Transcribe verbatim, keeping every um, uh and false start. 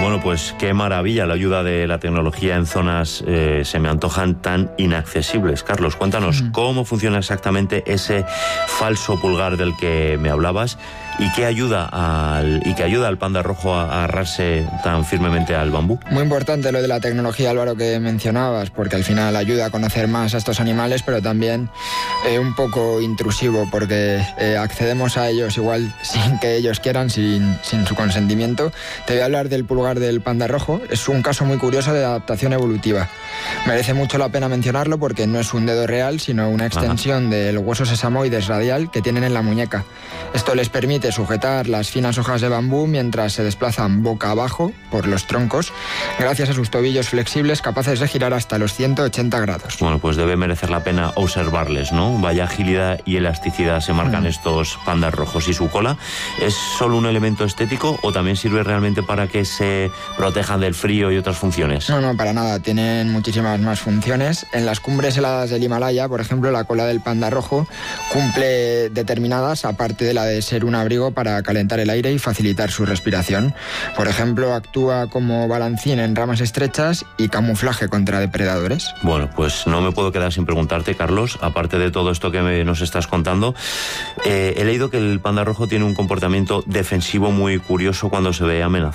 Bueno, pues qué maravilla la ayuda de la tecnología en zonas eh, se me antojan tan inaccesibles. Carlos, cuéntanos mm. cómo funciona exactamente ese falso pulgar del que me hablabas y qué ayuda al y que ayuda al panda rojo a, a agarrarse tan firmemente al bambú. Muy importante lo de la tecnología, Álvaro, que mencionabas, porque al final ayuda a conocer más a estos animales, pero también eh, un poco intrusivo, porque eh, accedemos a ellos igual sin que ellos quieran, sin, sin su consentimiento. Te voy a hablar del pulgar del panda rojo. Es un caso muy curioso de adaptación evolutiva. Merece mucho la pena mencionarlo porque no es un dedo real, sino una extensión Ajá. del hueso sesamoides radial que tienen en la muñeca. Esto les permite sujetar las finas hojas de bambú mientras se desplazan boca abajo por los troncos, gracias a sus tobillos flexibles capaces de girar hasta los ciento ochenta grados. Bueno, pues debe merecer la pena observarles, ¿no? Vaya agilidad y elasticidad se marcan mm. estos pandas rojos. ¿Y su cola es solo un elemento estético o también sirve realmente para que se protejan del frío y otras funciones? No, no, para nada. Tienen muchísimas más funciones. En las cumbres heladas del Himalaya, por ejemplo, la cola del panda rojo cumple determinadas, aparte de la de ser un abrigo para calentar el aire y facilitar su respiración. Por ejemplo, actúa como balancín en ramas estrechas y camuflaje contra depredadores. Bueno, pues no me puedo quedar sin preguntarte, Carlos, aparte de todo esto que me, nos estás contando, eh, he leído que el panda rojo tiene un comportamiento defensivo muy curioso cuando se ve amenazado.